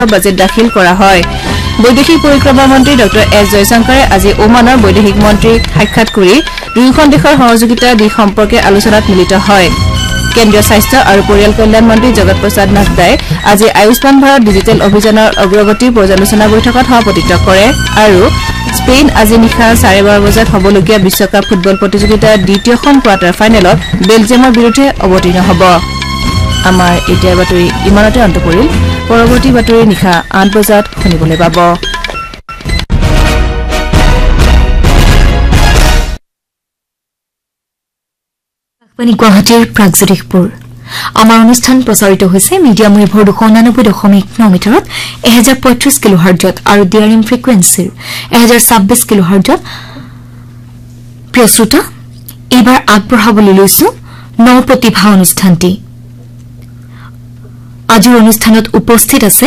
budget দাখিল কৰা হয় বৈদেশিক পৰিক্ৰমা মন্ত্ৰী ডক্টৰ এছ জয়শংকৰে আজি ওমানৰ বৈদেশিক মন্ত্ৰীক সাক্ষাৎ কৰি দুয়োখন দেশৰ সহযোগিতাৰ দিশ সম্পৰ্কে আলোচনাত মিলিত হয় কেন্দ্ৰীয় স্বাস্থ্য আৰু পৰিয়াল কল্যাণ মন্ত্ৰী জগত প্ৰসাদ নাড্ডাই আজি আয়ুষ্মান ভাৰত ডিজিটেল অভিযানৰ অগ্ৰগতিৰ পৰ্যালোচনা বৈঠকত সভাপতিত্ব কৰে আৰু স্পেইন আজি নিশা 12:30 বজাত হ'বলগীয়া বিশ্বকাপ ফুটবল প্ৰতিযোগিতাৰ দ্বিতীয়খন কোৱাৰ্টাৰ ফাইনেলত বেলজিয়ামৰ বিৰুদ্ধে অৱতীৰ্ণ হ'ব আমাৰ এতিয়াৰ বাতৰি ইমানতে অন্ত পৰিল পৰৱৰ্তী বাতৰি নিশা 8 বজাত শুনিবলৈ পাব গুৱাহাটীৰ প্ৰাগজ্যোতিষপুৰ আমাৰ অনুষ্ঠান প্ৰচাৰিত হৈছে মিডিয়াম ৱেভৰ 299.9 মিটাৰত 1035 কিলোহাৰ্টজত আৰু ডিআৰএম ফ্ৰিকুৱেন্সিৰ 1026 কিলোহাৰ্টজত প্ৰিয় শ্ৰোতা এইবাৰ আগবঢ়াবলৈ লৈছো নৱপ্ৰতিভা অনুষ্ঠানটি আজিৰ অনুষ্ঠানত উপস্থিত আছে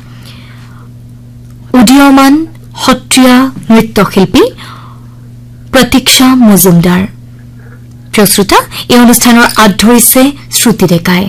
উদীয়মান সত্ৰীয়া নৃত্যশিল্পী প্ৰতীক্ষা মজুমদাৰ শ্ৰোতা এই অনুষ্ঠানৰ আঁত ধৰিছে শ্ৰুতি ডেকাই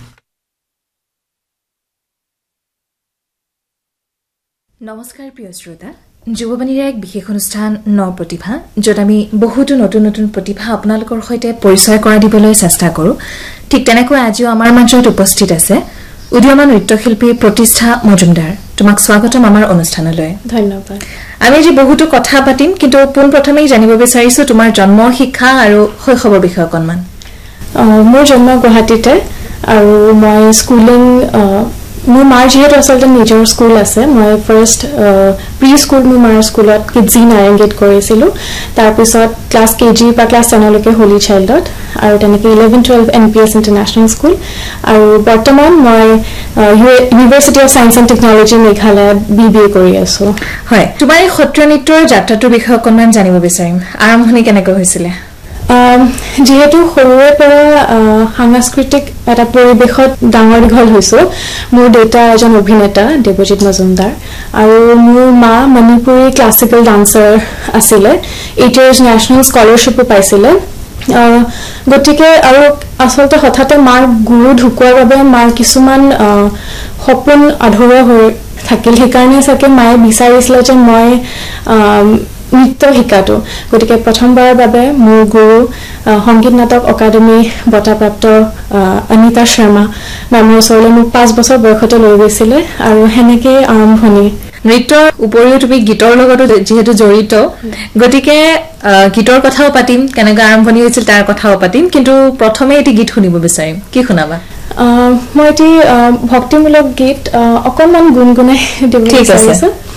নমস্কাৰ প্ৰিয় শ্ৰোতা যুৱবাণীৰ এক বিশেষ অনুষ্ঠান নৱপ্ৰতিভা য'ত আমি বহুতো নতুন নতুন প্ৰতিভা আপোনালোকৰ সৈতে পৰিচয় কৰা দিবলৈ চেষ্টা কৰোঁ ঠিক তেনেকৈ আজিও আমাৰ মঞ্চত উপস্থিত আছে উদীয়মান নৃত্যশিল্পী প্ৰতিষ্ঠা মজুমদাৰ তোমাক স্বাগতম আমাৰ অনুষ্ঠানলৈ ধন্যবাদ আমি আজি বহুতো কথা পাতিম কিন্তু পোন প্ৰথমেই জানিব বিচাৰিছো তোমাৰ জন্ম শিক্ষা আৰু শৈশৱৰ বিষয়ে অকণমান মোৰ জন্ম গুৱাহাটীতে আৰু মই স্কুলিং মোৰ মাৰ যিহেতু আচলতে নিজৰ স্কুল আছে মই ফাৰ্ষ্ট প্ৰি স্কুল মোৰ মাৰ স্কুলত কিডজি নাৰেংগীত কৰিছিলোঁ তাৰপিছত ক্লাছ কেজি বা ক্লাছ 10 লৈকে হোলী চাইল্ডত আৰু তেনেকৈ 11-12 NPS ইণ্টাৰনেশ্যনেল স্কুল আৰু বৰ্তমান মই university of science and technology মেঘালয়ত BBA কৰি আছোঁ হয় তোমাৰ এই সত্ৰীয়া নৃত্যৰ যাত্ৰাটোৰ বিষয়ে অকণমান জানিব বিচাৰিম আৰম্ভণি কেনেকৈ হৈছিলে যেহেতু সৰুৰে পৰা সাংস্কৃতিক এটা পৰিৱেশত ডাঙৰ দীঘল হৈছোঁ মোৰ দেউতা এজন অভিনেতা দেৱজিৎ মজুমদাৰ আৰু মোৰ মা মণিপুৰী ক্লাছিকেল ডান্সাৰ আছিলে 8 years নেশ্যনেল স্কলাৰশ্বিপো পাইছিলে গতিকে আৰু আচলতে হঠাতে মাৰ গুৰু ঢুকোৱাৰ বাবে মাৰ কিছুমান সপোন আধৰুৱা হৈ থাকিল সেইকাৰণে চাগে মায়ে বিচাৰিছিলে যে মই নৃত্য শিকাটো গতিকে প্ৰথমবাৰৰ বাবে মোৰ গুৰু সংগীত নাটক একাডেমী বঁটাপ্ৰাপ্ত অনিতা শৰ্মা মেমৰ ওচৰলৈ মোক 5 বছৰ বয়সতে লৈ গৈছিলে আৰু সেনেকৈ আৰম্ভণি নৃত্যৰ উপৰিও তুমি গীতৰ লগতো যিহেতু জড়িত গতিকে গীতৰ কথাও পাতিম কেনেকৈ আৰম্ভণি হৈছিল তাৰ কথাও পাতিম কিন্তু প্ৰথমে এটি গীত শুনিব বিচাৰিম কি শুনাবা মই এটি ভক্তিমূলক গীত অকণমান গুণগুণাই দিব বিচাৰিছোঁ